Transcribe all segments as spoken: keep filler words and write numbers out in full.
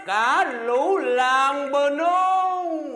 cả lũ làng bờ nông.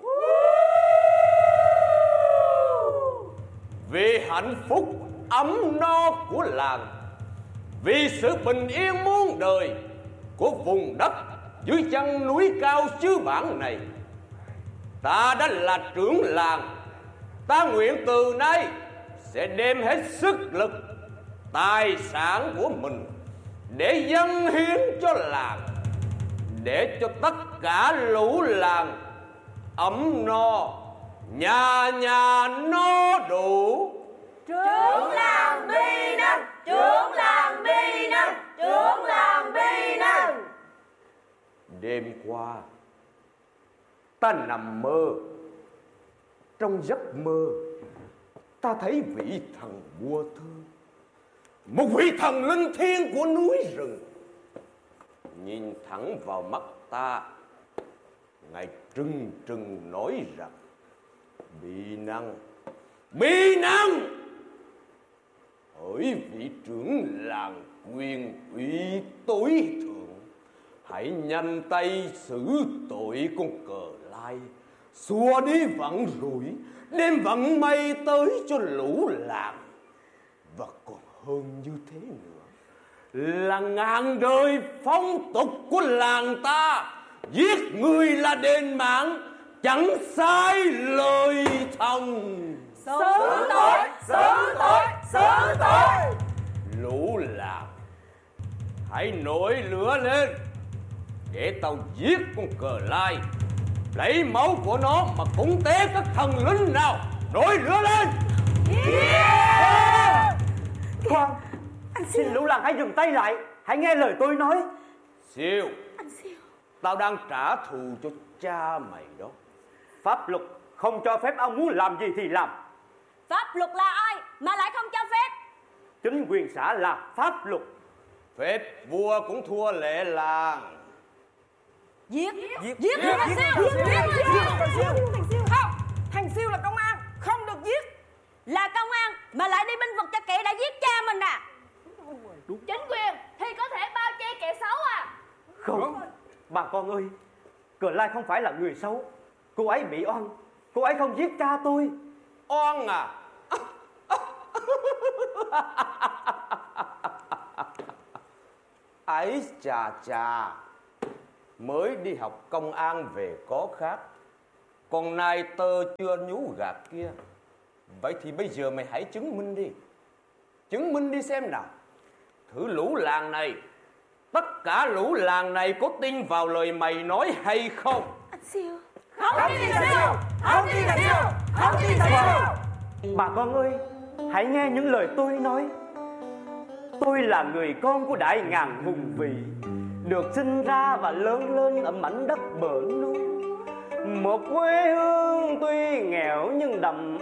Vì hạnh phúc ấm no của làng, vì sự bình yên muôn đời của vùng đất dưới chân núi cao xứ Bản này, ta đã là trưởng làng. Ta nguyện từ nay sẽ đem hết sức lực, tài sản của mình để dâng hiến cho làng, để cho tất cả lũ làng ấm no, nhà nhà no đủ. Trưởng làng Bi Nâng, trưởng làng Bi Nâng, trưởng làng Bi Nâng. Đêm qua ta nằm mơ, trong giấc mơ ta thấy vị thần vua thương, một vị thần linh thiêng của núi rừng, nhìn thẳng vào mắt ta. Ngài trừng trừng nói rằng: Bi Nâng, Bi Nâng, hỡi vị trưởng làng quyền uy tối thượng, hãy nhanh tay xử tội con Cờ Lai, xua đi vận rủi, đem vận may tới cho lũ làng. Và còn hơn như thế nữa là ngàn đời phong tục của làng ta, giết người là đền mạng, chẳng sai lời thòng. Xử tội, xử tội, xử tội. Lũ làng, hãy nổi lửa lên để tao giết con Cờ Lai, lấy máu của nó mà cúng tế các thần linh nào. Nổi lửa lên. Yeah! Khoan, xin lũ làng hãy dừng tay lại, hãy nghe lời tôi nói. Siêu, tao đang trả thù cho cha mày đó. Pháp luật không cho phép ông muốn làm gì thì làm. Pháp luật là ai mà lại không cho phép? Chính quyền xã là pháp luật. Phép vua cũng thua lệ làng. Giết, giết, giết thằng Siêu, giết thằng Siêu. Không, thằng Siêu là công an, không được giết. Là công an mà lại đi binh vực cho kẻ đã giết cha mình à? Chính quyền thì có thể bao che kẻ xấu à? Không, bà con ơi, Cờ Lai không phải là người xấu. Cô ấy bị oan, cô ấy không giết cha tôi. Oan à? Ấy chà chà, mới đi học công an về có khác, còn nay tơ chưa nhú gạt kia. Vậy thì bây giờ mày hãy chứng minh đi. Chứng minh đi xem nào. Thử lũ làng này, tất cả lũ làng này có tin vào lời mày nói hay không? Anh Siêu. Không tin thằng Siêu, không tin thằng Siêu, không tin thằng Siêu. Bà con ơi, hãy nghe những lời tôi nói. Tôi là người con của đại ngàn hùng vị, được sinh ra và lớn lên ở mảnh đất bờ nông, một quê hương tuy nghèo nhưng đậm